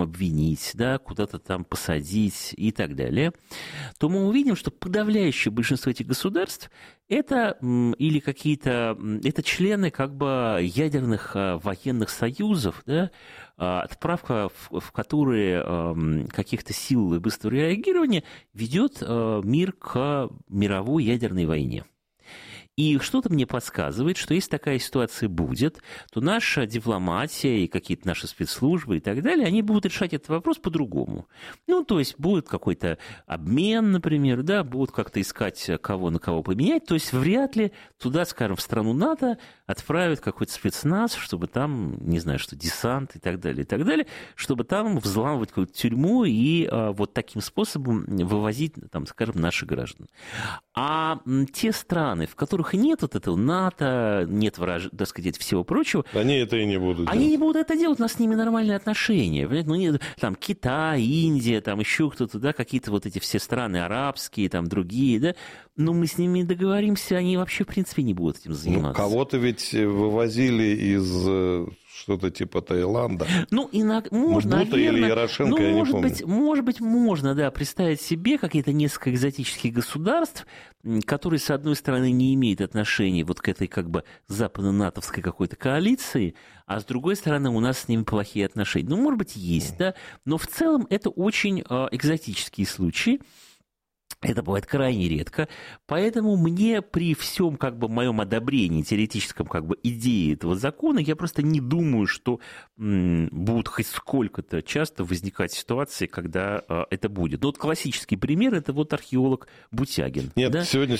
обвинить, да, куда-то там посадить и так далее, то мы увидим, что подавляющее большинство этих государств это или какие-то, это члены как бы ядерных военных союзов, да, отправка в которые каких-то сил быстрого реагирования ведет мир к мировой ядерной войне. И что-то мне подсказывает, что если такая ситуация будет, то наша дипломатия и какие-то наши спецслужбы и так далее, они будут решать этот вопрос по-другому. Ну, то есть будет какой-то обмен, например, да, будут как-то искать, кого на кого поменять. То есть вряд ли туда, скажем, в страну НАТО отправят какой-то спецназ, чтобы там, не знаю, что десант и так далее, чтобы там взламывать какую-то тюрьму и вот таким способом вывозить, там, скажем, наших граждан. А те страны, в которых нет вот этого НАТО, нет, так сказать, всего прочего, они это и не будут делать. Они не будут это делать, у нас с ними нормальные отношения. Ну, нет, там Китай, Индия, там еще кто-то, да, какие-то вот эти все страны арабские, там другие, да, но мы с ними договоримся, они вообще, в принципе, не будут этим заниматься. Ну, кого-то ведь вывозили из что-то типа Таиланда. Ну, можно, Будда или Ярошенко, я не помню. Может быть, можно, да, представить себе какие-то несколько экзотических государств, которые, с одной стороны, не имеют отношения вот к этой как бы западно-натовской какой-то коалиции, а с другой стороны, у нас с ними плохие отношения. Ну, может быть, есть, да, но в целом это очень экзотические случаи. Это бывает крайне редко, поэтому мне при всем как бы моем одобрении теоретическом как бы идеи этого закона, я просто не думаю, что будут хоть сколько-то часто возникать ситуации, когда это будет. Но вот классический пример – это вот археолог Бутягин. Нет, да? Сегодня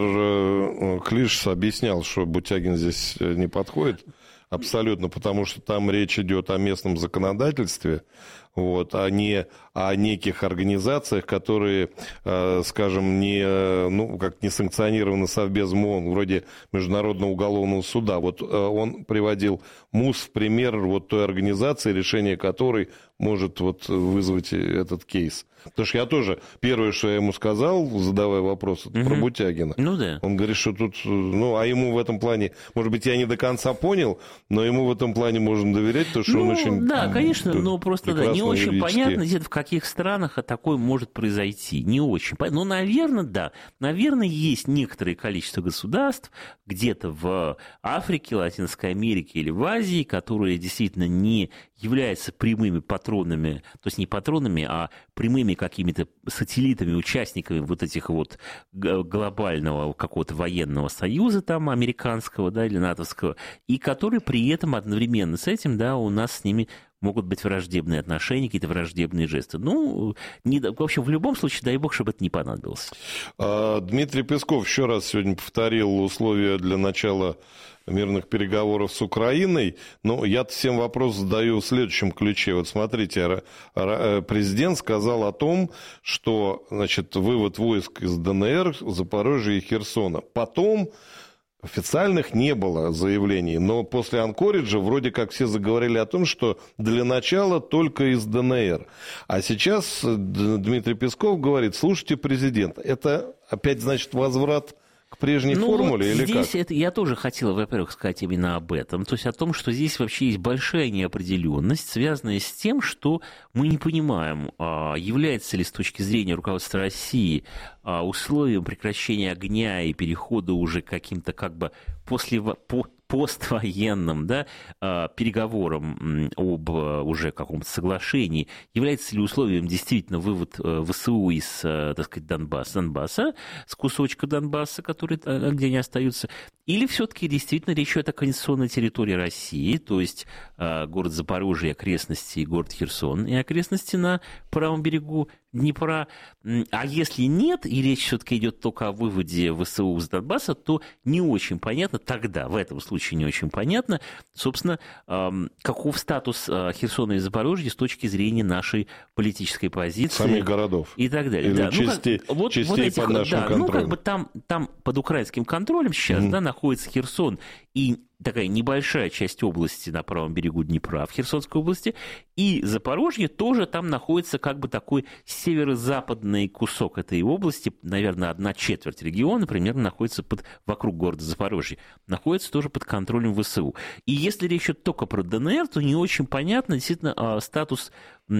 сенатор Клиш объяснял, что Бутягин здесь не подходит. Абсолютно, потому что там речь идет о местном законодательстве, вот, а не о неких организациях, которые, скажем, не санкционированы Совбезом ООН, вроде Международного уголовного суда. Вот он приводил МУС в пример вот той организации, решение которой может вот вызвать этот кейс. Потому что я тоже, первое, что я ему сказал, задавая вопрос, это про Бутягина. Ну да. Он говорит, что тут, а ему в этом плане, может быть, я не до конца понял, но ему в этом плане можно доверять, потому что он очень... Да, конечно, но просто да, не очень понятно, где-то в каких странах такое может произойти. Не очень понятно. Ну, наверное, да. Наверное, есть некоторое количество государств, где-то в Африке, Латинской Америке или в Азии, которые действительно не являются прямыми патронами, то есть не патронами, а прямыми какими-то сателлитами, участниками вот этих вот глобального какого-то военного союза там американского, да, или натовского, и которые при этом одновременно с этим, да, у нас с ними могут быть враждебные отношения, какие-то враждебные жесты. Ну, в общем, в любом случае, дай бог, чтобы это не понадобилось. Дмитрий Песков еще раз сегодня повторил условия для начала мирных переговоров с Украиной. Но я-то всем вопрос задаю в следующем ключе. Вот смотрите, президент сказал о том, что, значит, вывод войск из ДНР, Запорожья и Херсона. Потом официальных не было заявлений, но после Анкориджа вроде как все заговорили о том, что для начала только из ДНР. А сейчас Дмитрий Песков говорит, слушайте, президент, это опять значит возврат к прежней формуле вот или здесь как? Я тоже хотел, во-первых, сказать именно об этом. То есть о том, что здесь вообще есть большая неопределенность, связанная с тем, что мы не понимаем, является ли с точки зрения руководства России условием прекращения огня и перехода уже к каким-то как бы поствоенным, да, переговорам об уже каком-то соглашении, является ли условием действительно вывод ВСУ из, так сказать, Донбасса, с кусочка Донбасса, где они остаются, или все-таки действительно речь идет о конституционной территории России, то есть город Запорожье, окрестности, и город Херсон и окрестности на правом берегу Днепра. А если нет, и речь все-таки идет только о выводе ВСУ из Донбасса, то не очень понятно, тогда, в этом случае не очень понятно, собственно, каков статус Херсона и Запорожья с точки зрения нашей политической позиции. Самих городов. И так далее. Или да. частей под нашим контролем. Ну, как бы там под украинским контролем сейчас да, находится Херсон и такая небольшая часть области на правом берегу Днепра в Херсонской области, и Запорожье тоже там находится как бы такой северо-западный кусок этой области, наверное, 1/4 региона примерно находится вокруг города Запорожье, находится тоже под контролем ВСУ. И если речь идет только про ДНР, то не очень понятно действительно статус